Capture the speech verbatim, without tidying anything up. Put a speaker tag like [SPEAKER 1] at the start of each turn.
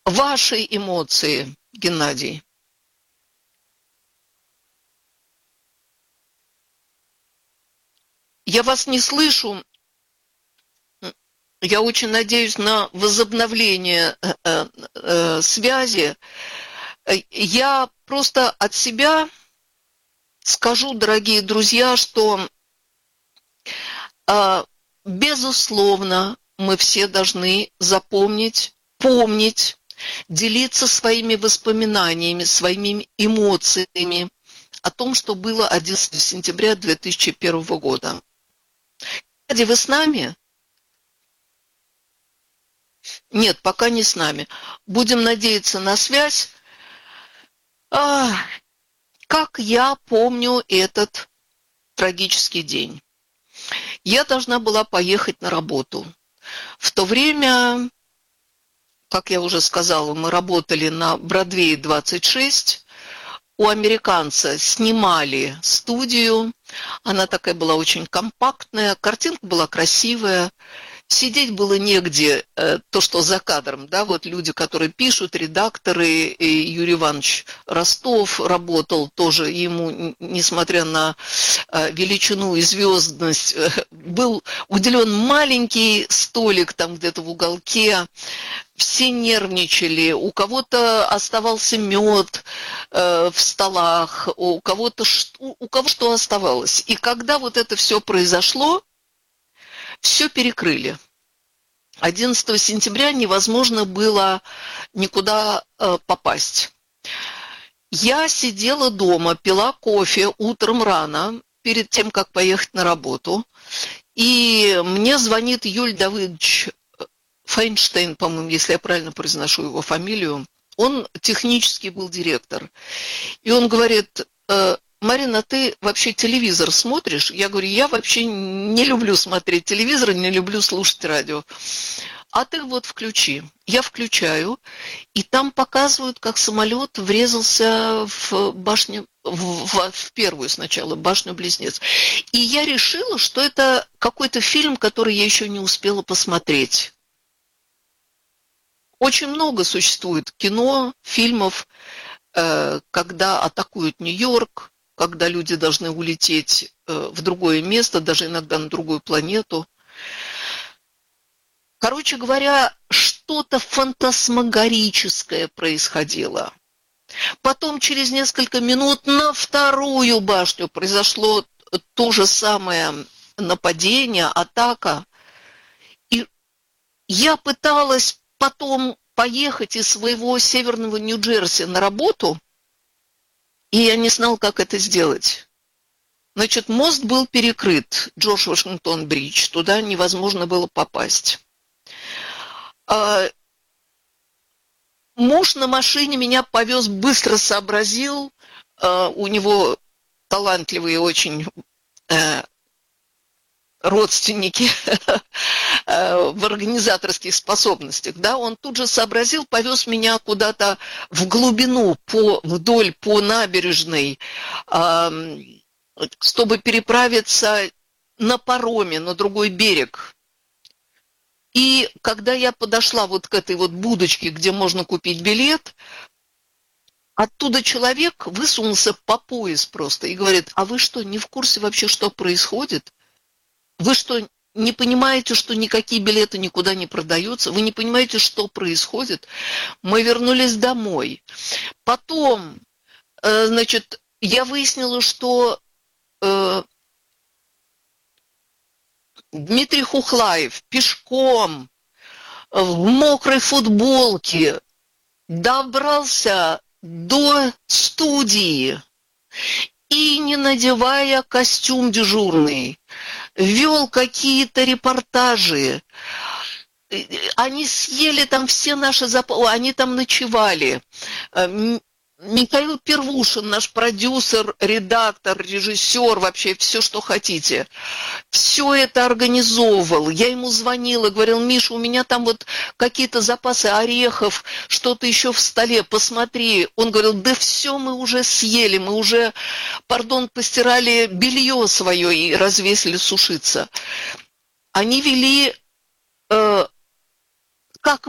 [SPEAKER 1] Ваши эмоции, Геннадий. Я вас не слышу. Я очень надеюсь на возобновление э, э, связи. Я просто от себя скажу, дорогие друзья, что э, безусловно мы все должны запомнить, помнить, делиться своими воспоминаниями, своими эмоциями о том, что было одиннадцатого сентября две тысячи первого года. Геннадий, вы с нами? Нет, пока не с нами. Будем надеяться на связь. А, как я помню этот трагический день. Я должна была поехать на работу. В то время, как я уже сказала, мы работали на Бродвее двадцать шесть. У американца снимали студию. Она такая была очень компактная. Картинка была красивая. Сидеть было негде, то, что за кадром, да, вот люди, которые пишут, редакторы, и Юрий Иванович Ростов работал тоже, ему, несмотря на величину и звездность, был уделен маленький столик там где-то в уголке, все нервничали, у кого-то оставался мед э, в столах, у кого-то, у кого что оставалось. И когда вот это все произошло, все перекрыли. одиннадцатого сентября невозможно было никуда э, попасть. Я сидела дома, пила кофе утром рано, перед тем, как поехать на работу. И мне звонит Юль Давыдович Файнштейн, по-моему, если я правильно произношу его фамилию. Он технический был директор. И он говорит: Марина, ты вообще телевизор смотришь? Я говорю, я вообще не люблю смотреть телевизор, не люблю слушать радио. А ты вот включи. Я включаю, и там показывают, как самолет врезался в башню, в, в, в первую сначала, башню-близнец. И я решила, что это какой-то фильм, который я еще не успела посмотреть. Очень много существует кино, фильмов, э, когда атакуют Нью-Йорк, когда люди должны улететь э, в другое место, даже иногда на другую планету. Короче говоря, что-то фантасмагорическое происходило. Потом через несколько минут на вторую башню произошло то же самое нападение, атака. И я пыталась потом поехать из своего северного Нью-Джерси на работу, и я не знала, как это сделать. Значит, мост был перекрыт, Джордж Вашингтон-Бридж, туда невозможно было попасть. Муж на машине меня повез, быстро сообразил, у него талантливые очень родственники в организаторских способностях, да, он тут же сообразил, повез меня куда-то в глубину, по, вдоль по набережной, чтобы переправиться на пароме на другой берег. И когда я подошла вот к этой вот будочке, где можно купить билет, оттуда человек высунулся по пояс просто и говорит: а вы что, не в курсе вообще, что происходит? Вы что, не понимаете, что никакие билеты никуда не продаются? Вы не понимаете, что происходит? Мы вернулись домой. Потом, значит, я выяснила, что Дмитрий Хухлаев пешком в мокрой футболке добрался до студии и, не надевая костюм дежурный, вел какие-то репортажи. Они съели там все наши запасы, они там ночевали. Михаил Первушин, наш продюсер, редактор, режиссер, вообще все, что хотите, все это организовывал. Я ему звонила, говорил: Миша, у меня там вот какие-то запасы орехов, что-то еще в столе, посмотри. Он говорил: да все мы уже съели, мы уже, пардон, постирали белье свое и развесили сушиться. Они вели э,